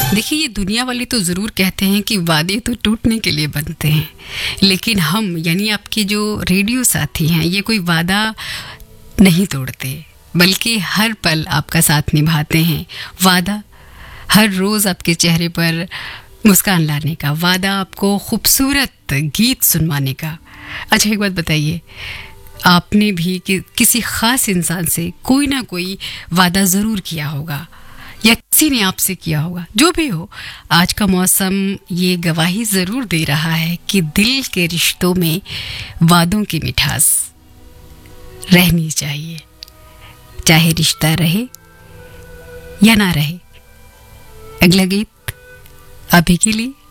देखिए, ये दुनिया वाले तो ज़रूर कहते हैं कि वादे तो टूटने के लिए बनते हैं, लेकिन हम यानी आपके जो रेडियो साथी हैं ये कोई वादा नहीं तोड़ते, बल्कि हर पल आपका साथ निभाते हैं। वादा हर रोज़ आपके चेहरे पर मुस्कान लाने का, वादा आपको खूबसूरत गीत सुनवाने का। अच्छा, एक बात बताइए, आपने भी किसी ख़ास इंसान से कोई ना कोई वादा ज़रूर किया होगा या किसी ने आपसे किया होगा। जो भी हो, आज का मौसम ये गवाही ज़रूर दे रहा है कि दिल के रिश्तों में वादों की मिठास रहनी चाहिए, चाहे रिश्ता रहे या ना रहे। अगला गीत अभी के लिए